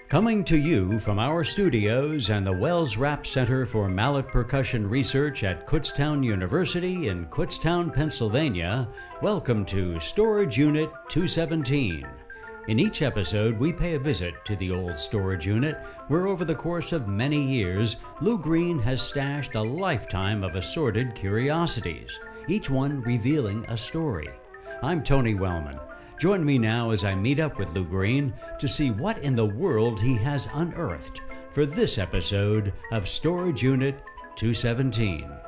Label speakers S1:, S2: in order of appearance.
S1: Coming to you from our studios and the Wells Rapp Center for Mallet Percussion Research at Kutztown University in Kutztown, Pennsylvania, welcome to Storage Unit 217. In each episode, we pay a visit to the old storage unit where over the course of many years, Lou Green has stashed a lifetime of assorted curiosities, each one revealing a story. I'm Tony Wellman. Join me now as I meet up with Lou Green to see what in the world he has unearthed for this episode of Storage Unit 217.